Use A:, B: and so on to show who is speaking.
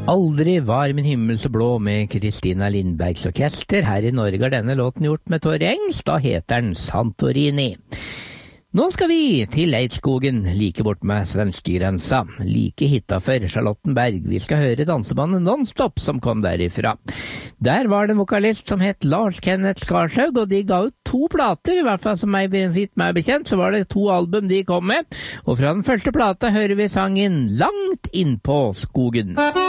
A: Aldri var min himmel så blå med Kristina Lindbergs orkester. Her i Norge har denne låten gjort med Torre Engs, da heter den Santorini. Nå skal vi til Eidskogen, like bort med svenskegrensa, like hittafor Charlottenberg. Vi skal høre dansebandet Nonstop som kom derifra. Der var det en vokalist som het Lars Kenneth Skarshaug, og de ga ut 2 plater, i hvert fall som meg bekjent, så var det 2 album de kom med. Og fra den første plata hører vi sangen Langt inn på skogen.